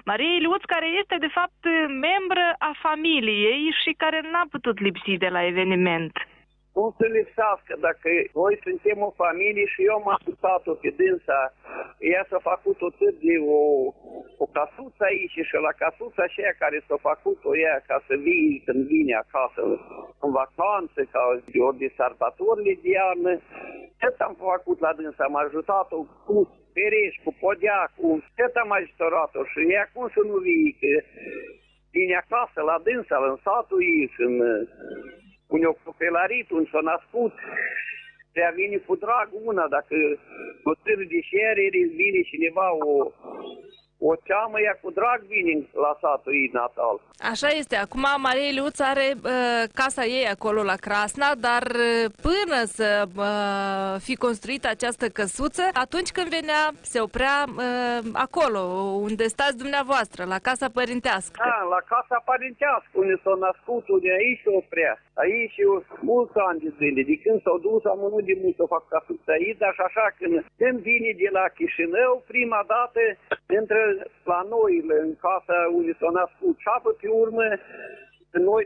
Maria Iliuț, care este de fapt membră a familiei și care n-a putut lipsi de la eveniment. Nu să lipsească, dacă noi suntem o familie și eu m-am ajutat-o pe dânsa, ea s-a făcut o târgă, o casuță aici și la casuța aceea care s-a făcut-o ea ca să vii când vine acasă în vacanță, ca ori de sărbătorile de iarnă. Ce am făcut la dânsa? Am ajutat-o cu pereși, cu podea, cu ce am ajutat-o și ea cum să nu vii, că vine acasă la dânsa, în satul ei, în unde o copilărit, unde s-a născut, ea vine cu drag una, dacă o târg de șere, vine cineva o ceamă, ea cu drag vine la satul ei natal. Așa este. Acum Maria Iliuț are casa ei acolo la Crasna, dar până să fi construită această căsuță, atunci când venea, se oprea acolo, unde stați dumneavoastră, la casa părintească. Da, la casa părintească, unde s-a născut, unde aici se oprea. Aici mulți ani de zile. De când s-au dus, am unul de mult să fac căsuță aici, dar și așa când vine de la Chișinău, prima dată, intră la noi, în casa unde s-a născut, și apă pe urmă, noi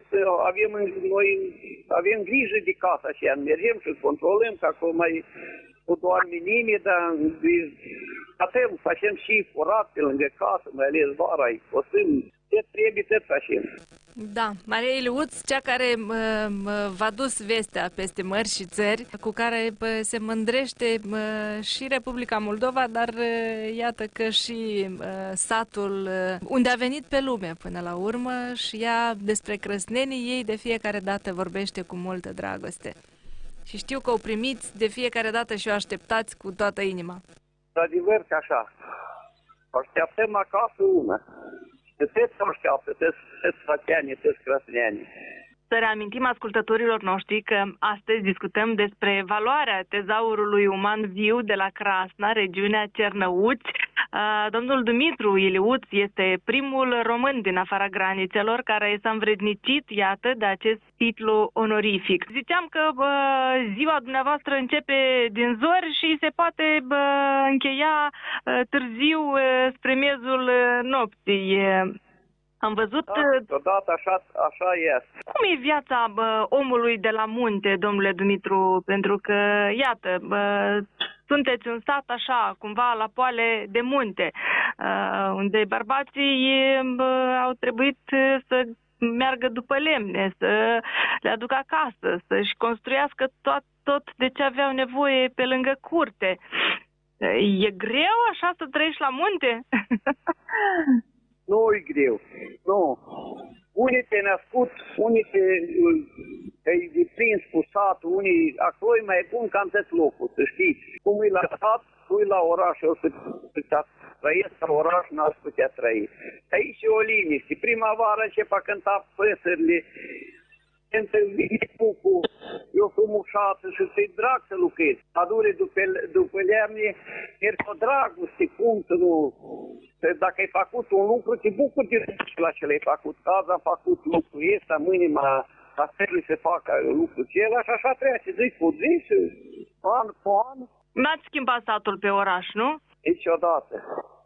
avem grijă de casa aceea, mergem și controlăm, că acolo mai nu doarme nimeni, dar facem și furat pe lângă casă, mai ales vara, postim, ce trebuie, tot facem. Da, Maria Iliuț, cea care v-a dus vestea peste mări și țări, cu care se mândrește și Republica Moldova, dar iată că și satul unde a venit pe lume până la urmă, și ea despre crăsnenii ei de fiecare dată vorbește cu multă dragoste. Și știu că o primiți de fiecare dată și o așteptați cu toată inima. Adevăr că așa. Așteptăm acasă una. Tăți așteaptă, tăți făteani, tăți crăsneani. Să reamintim ascultătorilor noștri că astăzi discutăm despre valoarea tezaurului uman viu de la Crasna, regiunea Cernăuți. Domnul Dumitru Iliuț este primul român din afara granițelor care s-a învrednicit, iată, de acest titlu onorific. Ziceam că ziua dumneavoastră începe din zori și se poate încheia târziu spre miezul nopții. Am văzut... Deodată așa este. Cum e viața omului de la munte, domnule Dumitru? Pentru că, iată, sunteți un sat așa, cumva la poale de munte, unde bărbații au trebuit să meargă după lemne, să le aducă acasă, să-și construiască tot de ce aveau nevoie pe lângă curte. E greu așa să trăiești la munte? Nu e greu, nu. Unii te născut, unii te-ai prins cu satul, unii acolo e mai bun ca în tot locul, să știți. Cum e la sat, tu e la oraș, eu să trăiesc la oraș, n-aș putea trăi. Aici e o liniște. Primăvară încep a cânta păsările, întâlnit cu eu frumușată și ți-i drag să lucrezi. Adure după lemne, mergi cu dragoste, cum să nu... Dacă ai făcut un lucru, te bucuri de la ce l-ai făcut. Azi am făcut lucrul ăsta, mâine la fel se facă lucrul acela și așa trebuie să zi cu zi și an cu an. N-ați schimbat satul pe oraș, nu? Niciodată.